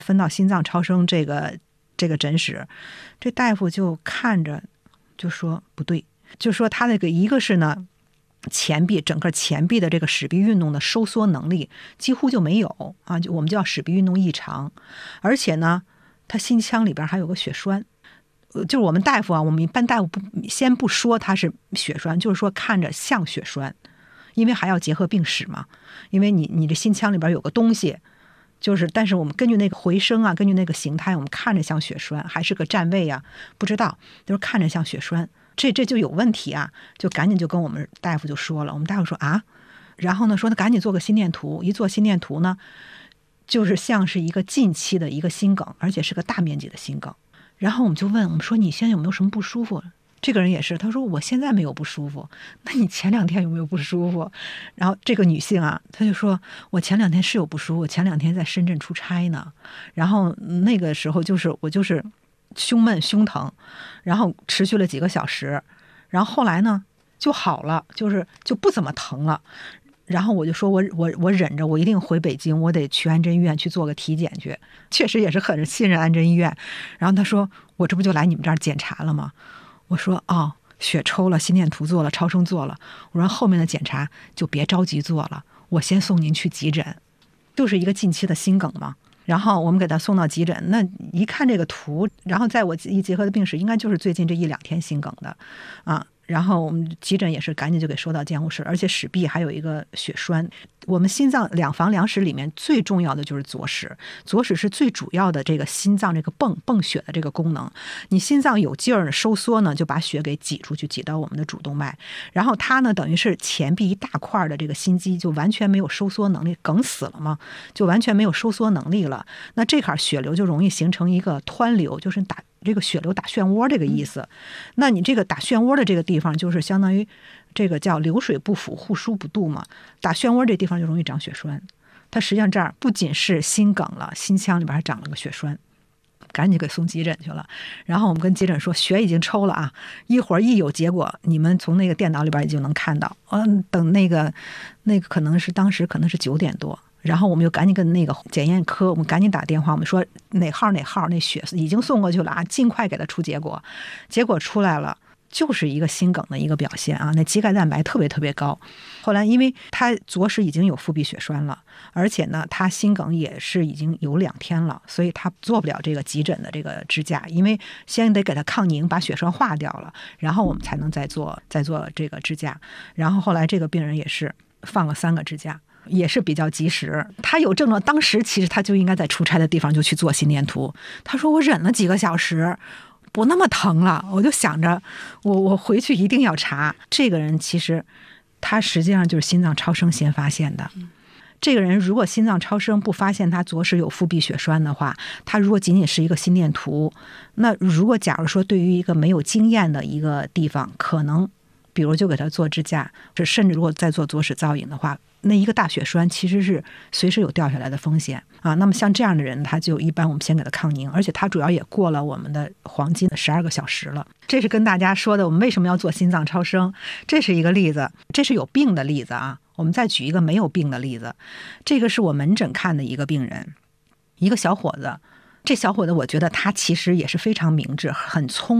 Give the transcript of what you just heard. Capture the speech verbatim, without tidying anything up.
分到心脏超声这个这个诊室，这大夫就看着就说不对，就说他那个一个是呢，前臂整个前臂的这个室壁运动的收缩能力几乎就没有啊，就我们叫室壁运动异常，而且呢，他心腔里边还有个血栓。就是我们大夫啊，我们一般大夫不先不说他是血栓，就是说看着像血栓，因为还要结合病史嘛，因为你你这心腔里边有个东西。就是，但是我们根据那个回声啊，根据那个形态，我们看着像血栓，还是个占位啊，不知道，就是看着像血栓，这这就有问题啊，就赶紧就跟我们大夫就说了，我们大夫说啊，然后呢说那赶紧做个心电图，一做心电图呢，就是像是一个近期的一个心梗，而且是个大面积的心梗，然后我们就问我们说你现在有没有什么不舒服？这个人也是，他说我现在没有不舒服，那你前两天有没有不舒服？然后这个女性啊，她就说我前两天是有不舒服，前两天在深圳出差呢，然后那个时候就是我就是胸闷胸疼，然后持续了几个小时，然后后来呢就好了，就是就不怎么疼了。然后我就说我我我忍着，我一定回北京，我得去安贞医院去做个体检去，确实也是很信任安贞医院。然后他说我这不就来你们这儿检查了吗？我说哦，血抽了，心电图做了，超声做了。我说后面的检查就别着急做了，我先送您去急诊，就是一个近期的心梗嘛。然后我们给他送到急诊，那一看这个图，然后在我一结合的病史，应该就是最近这一两天心梗的啊。然后我们急诊也是赶紧就给收到监护室，而且室壁还有一个血栓。我们心脏两房两室里面最重要的就是左室，左室是最主要的这个心脏这个泵泵血的这个功能。你心脏有劲儿收缩呢，就把血给挤出去，挤到我们的主动脉。然后它呢，等于是前壁一大块的这个心肌就完全没有收缩能力，梗死了嘛，就完全没有收缩能力了。那这块血流就容易形成一个湍流，就是打这个血流打漩涡这个意思。那你这个打漩涡的这个地方，就是相当于这个叫流水不腐，户枢不渡嘛。打漩涡这地方就容易长血栓。它实际上这儿不仅是心梗了，心腔里边还长了个血栓，赶紧给送急诊去了。然后我们跟急诊说血已经抽了啊，一会儿一有结果，你们从那个电脑里边就能看到。嗯，等那个那个可能是当时可能是九点多。然后我们就赶紧跟那个检验科，我们赶紧打电话，我们说哪号哪号那血已经送过去了啊，尽快给他出结果。结果出来了，就是一个心梗的一个表现啊，那肌钙蛋白特别特别高。后来因为他左室已经有腹壁血栓了，而且呢他心梗也是已经有两天了，所以他做不了这个急诊的这个支架，因为先得给他抗凝，把血栓化掉了，然后我们才能再做再做这个支架。然后后来这个病人也是放了三个支架，也是比较及时。他有症状，当时其实他就应该在出差的地方就去做心电图。他说我忍了几个小时，不那么疼了，我就想着我我回去一定要查。这个人其实他实际上就是心脏超声先发现的。这个人如果心脏超声不发现他左室有腹壁血栓的话，他如果仅仅是一个心电图，那如果假如说对于一个没有经验的一个地方，可能比如就给他做支架，甚至如果再做左室造影的话，那一个大血栓其实是随时有掉下来的风险啊。那么像这样的人，他就一般我们先给他抗凝，而且他主要也过了我们的黄金的十二个小时了。这是跟大家说的我们为什么要做心脏超声，这是一个例子，这是有病的例子啊。我们再举一个没有病的例子，这个是我门诊看的一个病人，一个小伙子。这小伙子我觉得他其实也是非常明智，很聪明。